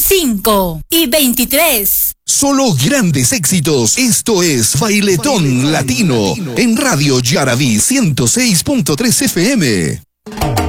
5 y 23. Solo grandes éxitos. Esto es Bailetón Latino en Radio Yaraví 106.3 FM.